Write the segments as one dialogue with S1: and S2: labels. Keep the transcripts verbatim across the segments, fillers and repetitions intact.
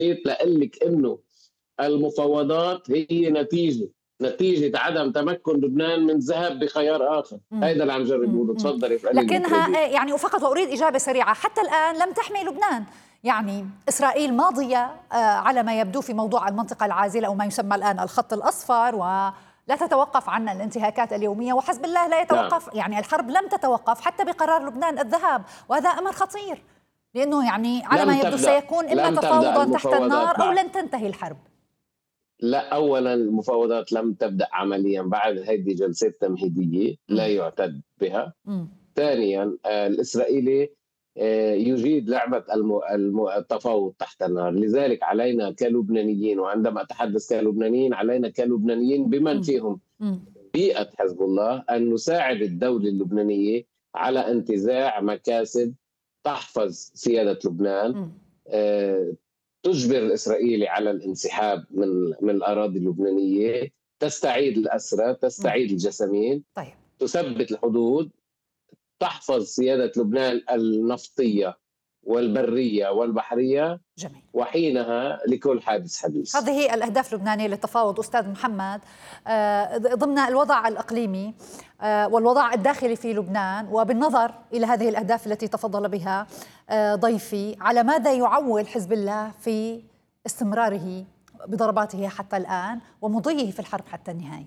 S1: لقلك إنه المفاوضات هي نتيجة نتيجة عدم تمكن لبنان من ذهاب بخيار آخر.
S2: إمم.
S1: هيدا اللي عم جرب
S2: إمم،
S1: أقوله.
S2: إمم.
S1: تفضلي اسألي اللي
S2: لكنها
S1: بتريديه.
S2: آآ يعني وفقط وأريد إجابة سريعة، حتى الآن لم تحمي لبنان، يعني إسرائيل ماضية آآ على ما يبدو في موضوع المنطقة العازلة أو ما يسمى الآن الخط الأصفر، ولا تتوقف عن الانتهاكات اليومية، وحزب الله لا
S1: نعم.
S2: يتوقف، يعني الحرب لم تتوقف حتى بقرار لبنان الذهاب، وهذا أمر خطير، لأنه يعني على
S1: لم
S2: ما يبدو
S1: تبدأ
S2: سيكون إما
S1: لم تبدأ
S2: تفاوضًا تحت
S1: المفاوضات
S2: النار أو
S1: بعد.
S2: لن تنتهي الحرب.
S1: لا، أولا المفاوضات لم تبدأ عمليا بعد هذه جلسات تمهيدية لا
S2: إمم.
S1: يعتد بها.
S2: إمم.
S1: ثانيا آه، الإسرائيلي آه، يجيد لعبة الم- الم- التفاوض تحت النار. لذلك علينا كلبنانيين، وعندما أتحدث كلبنانيين علينا كلبنانيين بمن
S2: إمم.
S1: فيهم
S2: إمم.
S1: بيئة حزب الله أن نساعد الدولة اللبنانية على انتزاع مكاسب تحفظ سيادة لبنان،
S2: إمم.
S1: آه، تجبر الإسرائيلي على الانسحاب من من الأراضي اللبنانية، تستعيد الأسرى،
S2: إمم.
S1: تستعيد الجسامين،
S2: طيب.
S1: تثبت الحدود، تحفظ سيادة لبنان النفطية والبرية والبحرية،
S2: جميل.
S1: وحينها لكل حادث حديث.
S2: هذه هي الأهداف اللبنانية للتفاوض أستاذ محمد، آه، ضمن الوضع الإقليمي آه، والوضع الداخلي في لبنان، وبالنظر إلى هذه الأهداف التي تفضل بها آه، ضيفي، على ماذا يعول حزب الله في استمراره بضرباته حتى الآن ومضيه في الحرب حتى النهاية؟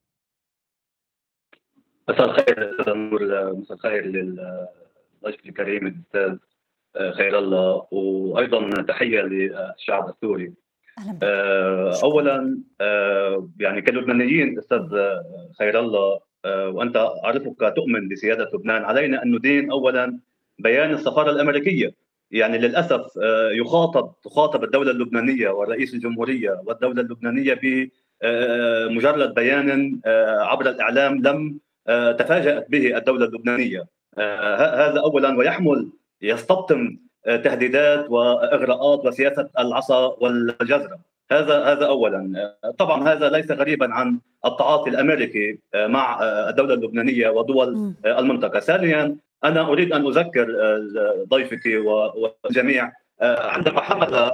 S3: مساء الخير استاذ نور، مساء الخير للضيف الكريم الاستاذ خير الله، وايضا تحيه للشعب السوري.
S2: أهلا بك.
S3: آه،
S2: شكرا لك.
S3: اولا آه، يعني كلبنانيين استاذ خير الله، آه، وانت اعرفك تؤمن بسياده لبنان، علينا ان ندين اولا بيان السفاره الامريكيه. يعني للاسف آه، يخاطب تخاطب الدوله اللبنانيه ورئيس الجمهوريه والدوله اللبنانيه بمجرد بيان آه، عبر الاعلام لم آه، تفاجأت به الدوله اللبنانيه. آه، هذا اولا، ويحمل يستبطن تهديدات واغراءات وسياسه العصا والجزره. هذا هذا اولا. طبعا هذا ليس غريبا عن التعاطي الامريكي مع الدوله اللبنانيه ودول المنطقه. ثانيا، انا اريد ان اذكر ضيفك والجميع عندما حمل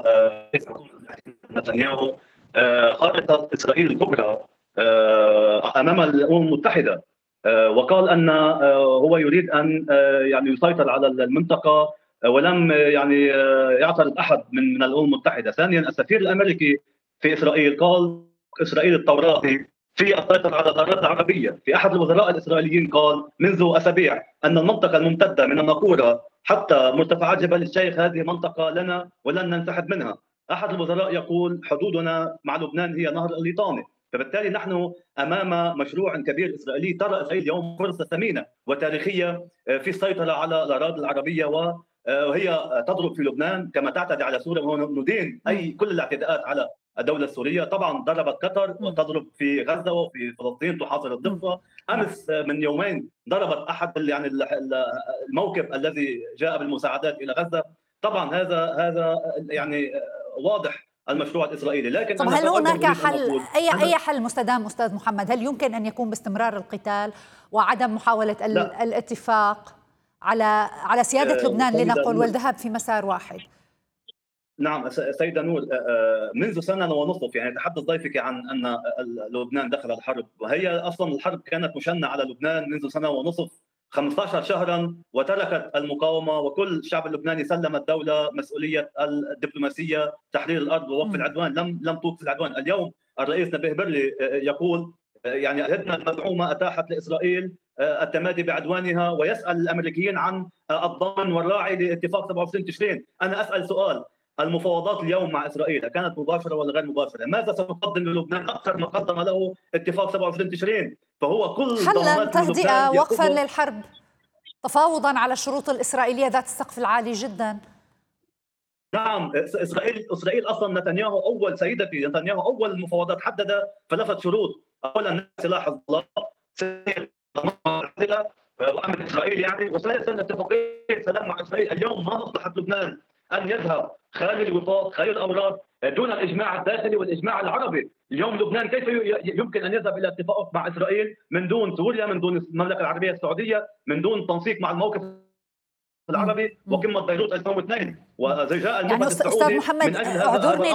S3: نتنياهو خارطه اسرائيل الكبرى امام الامم المتحده، وقال ان هو يريد ان يعني يسيطر على المنطقه، ولم يعني يعترض احد من من الامم المتحده. ثانيا، السفير الامريكي في اسرائيل قال اسرائيل التوراتي في السيطره على الاراضي العربيه. في احد الوزراء الاسرائيليين قال منذ اسابيع ان المنطقه الممتده من الناقوره حتى مرتفعات جبل الشيخ هذه منطقه لنا ولن ننسحب منها. احد الوزراء يقول حدودنا مع لبنان هي نهر الليطاني. فبالتالي نحن امام مشروع كبير اسرائيلي. ترى اسرائيل اليوم فرصه ثمينه وتاريخيه في السيطره على الاراضي العربيه، وهي تضرب في لبنان كما تعتدي على سوريا، وندين اي كل الاعتداءات على الدوله السوريه. طبعا ضربت قطر وتضرب في غزه وفي فلسطين تحاصر الضفه. امس من يومين ضربت احد يعني الموكب الذي جاء بالمساعدات الى غزه. طبعا هذا هذا يعني واضح المشروع الاسرائيلي. لكن
S2: طب
S3: أنا
S2: هل هناك حل، اي
S3: أنا
S2: اي حل مستدام استاذ محمد؟ هل يمكن ان يكون باستمرار القتال وعدم محاوله
S3: لا.
S2: الاتفاق على على سياده لبنان لنقل
S3: نور.
S2: والذهاب في مسار واحد؟
S3: نعم سيدة نور، منذ سنة ونصف يعني تحدث ضيفك عن أن لبنان دخل الحرب، وهي أصلا الحرب كانت مشنة على لبنان منذ سنة ونصف، خمسة عشر شهرا، وتركت المقاومة وكل الشعب اللبناني سلم الدولة مسؤولية الدبلوماسية، تحرير الأرض ووقف العدوان. لم لم توقف العدوان. اليوم الرئيس نبيه برلي يقول يعني الهدنة المزعومة أتاحت لإسرائيل التمادي بعدوانها، ويسأل الأمريكيين عن الضامن والراعي لاتفاق سبعة وعشرين تشرين. أنا أسأل سؤال: المفاوضات اليوم مع اسرائيل كانت مباشره ولا غير مباشره؟ ماذا سنقدم للبنان اكثر ما قدم له اتفاق سبعة وعشرين تشرين؟ فهو كل
S2: حلا،
S3: ضمانات
S2: تهدئه، وقفا للحرب، تفاوضا على الشروط الاسرائيليه ذات السقف العالي جدا.
S3: نعم، اسرائيل اسرائيل اصلا نتنياهو اول سيدتي نتنياهو اول المفاوضات حدد ثلاثه شروط. اولا سلاح حزب الله، ثانيا وامن اسرائيل يعني، وثالثا اتفاقيه سلام مع اسرائيل. اليوم ما مصلحه لبنان ان يذهب خالي الوفاق خالي الامراض دون الاجماع الداخلي والاجماع العربي. اليوم لبنان كيف يمكن ان يذهب الى اتفاق مع اسرائيل من دون سوريا، من دون المملكه العربيه السعوديه، من دون تنسيق مع الموقف العربي وقمه بيروت ألفين واثنين، وزي جاء
S2: يعني
S3: الموعد
S2: استاذ
S3: السعودي
S2: محمد
S3: من اجل هذا
S2: اعذرني